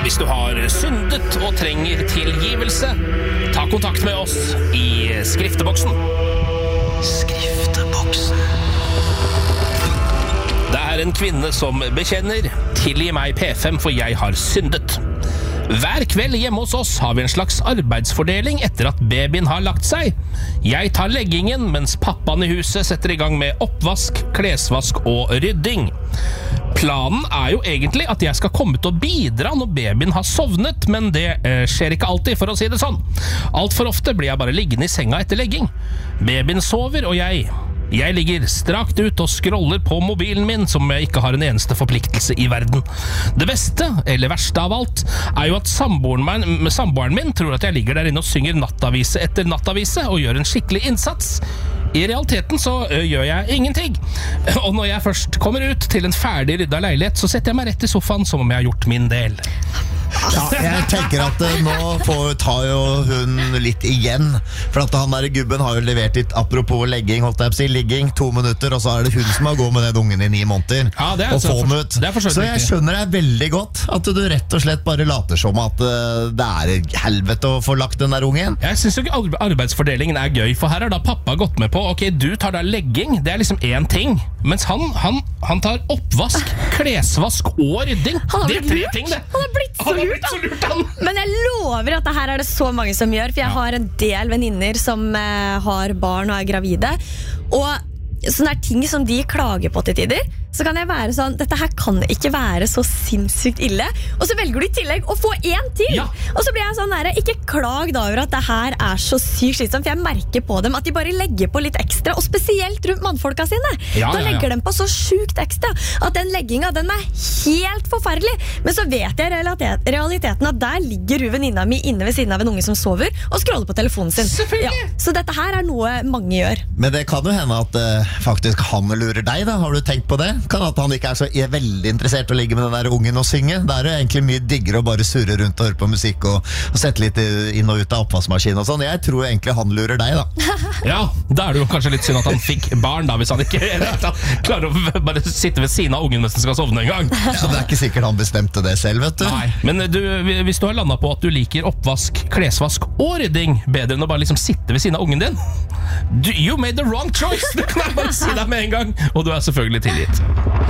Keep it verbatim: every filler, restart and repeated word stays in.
Hvis du har syndet og trenger tilgivelse, ta kontakt med oss i skrifteboksen. Skrifteboksen. Det er en kvinne som bekjenner: tilgi meg P fem, for jeg har syndet. Hver kveld hjemme hos oss har vi en slags arbeidsfordeling etter at babyen har lagt seg. Jeg tar leggingen, mens pappaen i huset setter i gang med oppvask, klesvask og rydding. Planen er jo egentlig at jeg skal komme ut og bidra når babyen har sovnet, men det eh, skjer ikke alltid, for å si det sånn. Alt for ofte blir jeg bare liggende i senga etter legging. Babyen sover, og jeg... Jeg ligger strakt ut og scroller på mobilen min som jeg ikke har en eneste forpliktelse i verden. Det beste, eller verste av alt, er jo at samboeren min, samboeren min tror at jeg ligger der inne og synger nattavise etter nattavise og gjør en skikkelig innsats. I realiteten så ø, gjør jeg ingenting. Og når jeg først kommer ut til en ferdig rydda leilighet, så setter jeg meg rett i sofaen som om jeg har gjort min del. Ja, jeg tenker at uh, nå får, tar jo hun litt igjen. For at han der gubben har jo levert litt, apropos legging, holdt jeg på å si, ligging, to minutter, og så er det hun som har gått med den ungen i ni måneder. Ja, det er og så, få for, den ut. det er for så jeg skjønner deg veldig godt, at du rett og slett bare later som at uh, det er helvete å få lagt den der ungen. Jeg synes jo ikke arbeidsfordelingen er gøy, for her har da pappa gått med på, ok, du tar da legging, det er liksom én ting, mens han, han, han tar oppvask, klesvask og rydding. Det er tre lurt. ting, det. Han har blitt så Han har lurt, blitt så da. lurt, han. Men jeg lover at det her er det så mange som gjør, for jeg har en del venninner som eh, har barn og er gravide, og sånne her ting som de klager på til tider, så kan jeg være sånn, dette her kan ikke være så sinnssykt ille, og så velger du i tillegg å få en til, Ja. og så blir jeg sånn der, ikke klag da over at det her er så sykt slitsomt, for jeg merker på dem at de bare legger på litt ekstra, og spesielt rundt mannfolka sine. Ja, Da ja, ja. legger de på så sjukt ekstra, at den legginga, den er helt forferdelig, men så vet jeg realitet, realiteten at der ligger du venninna mi inne ved siden av en unge som sover, og scroller på telefonen sin. Selvfølgelig. Ja, så dette her er noe mange gjør. Men det kan jo hende at uh, faktisk han lurer deg da. Har du tenkt på det? Kan at han ikke er så er veldig interessert i å ligge med den der ungen og synge. Det er jo egentlig mye diggere å bare surre rundt og høre på musikk og, og sette litt inn og ut av oppvaskmaskinen og sånn. Jeg tror egentlig han lurer deg da. Ja, da er det jo kanskje litt synd at han fikk barn da, hvis han ikke klarer å bare sitte ved siden av ungen mens den skal sovne en gang. Ja, det er ikke sikkert han bestemte det selv, vet du. Nei, men du, hvis du har landet på at du liker oppvask, klesvask og rydding bedre enn å bare liksom sitte ved siden av ungen din, du, you made the wrong choice, det kan jeg bare si deg med en gang, og du er selvfølgelig tilgitt.